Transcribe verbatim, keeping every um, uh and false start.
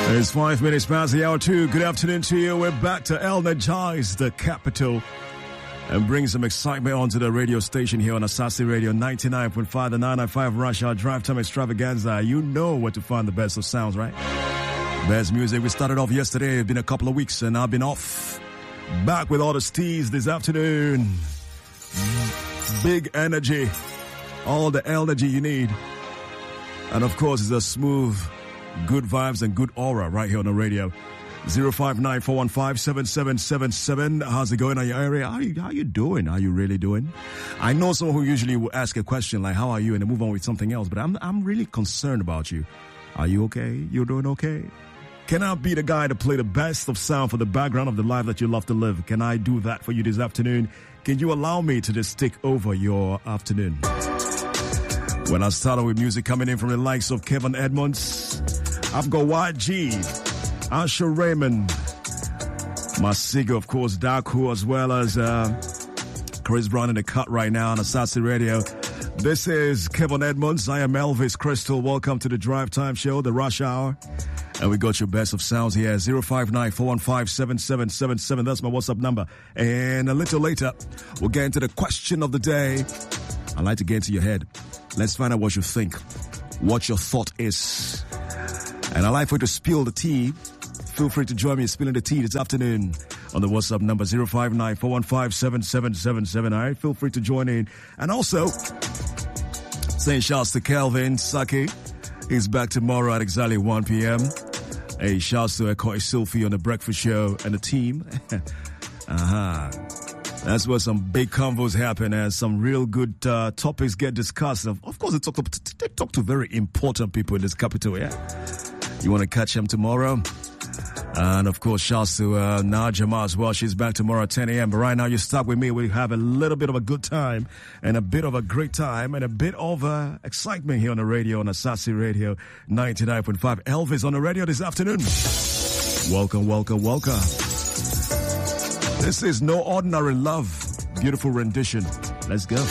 It's five minutes past the hour two. Good afternoon to you. We're back to energize the capital and bring some excitement onto the radio station here on Asasi Radio ninety-nine point five, the nine ninety-five Rush Hour Drive Time Extravaganza. You know where to find the best of sounds, right? Best music. We started off yesterday. It's been a couple of weeks and I've been off. Back with all the steez this afternoon. Big energy. All the energy you need. And of course, it's a smooth, good vibes and good aura right here on the radio. zero five nine four one five seven seven seven seven. How's it going in your area? How you, how you doing? How you really doing? I know someone who usually will ask a question like, how are you? And then move on with something else. But I'm, I'm really concerned about you. Are you okay? You doing okay? Can I be the guy to play the best of sound for the background of the life that you love to live? Can I do that for you this afternoon? Can you allow me to just take over your afternoon? When I started with music coming in from the likes of Kevin Edmonds, I've got Y G, Asher Raymond, Masigo, of course, Daku, as well as uh, Chris Brown in the cut right now on Asasi Radio. This is Kevin Edmonds. I am Elvis Crystal. Welcome to the Drive Time Show, the Rush Hour. And we got your best of sounds here, zero five nine four one five seven seven seven seven. That's my WhatsApp number. And a little later, we'll get into the question of the day. I'd like to get into your head. Let's find out what you think, what your thought is. And I'd like for you to spill the tea. Feel free to join me in spilling the tea this afternoon on the WhatsApp number zero five nine four one five seven seven seven seven. All right, feel free to join in. And also, saying shouts to Kelvin Saki. He's back tomorrow at exactly one p.m. Hey, shouts to Ekoi Sylphie on the Breakfast Show and the team. uh-huh. That's where some big convos happen and some real good uh, topics get discussed. Of, of course, they talk, to, they talk to very important people in this capital, yeah? You want to catch them tomorrow? And, of course, shouts to uh, Najama as well. She's back tomorrow at ten a.m. But right now, you're stuck with me. We have a little bit of a good time and a bit of a great time and a bit of uh, excitement here on the radio on Asasi Radio ninety-nine point five. Elvis on the radio this afternoon. Welcome, welcome, welcome. This is No Ordinary Love. Beautiful rendition. Let's go.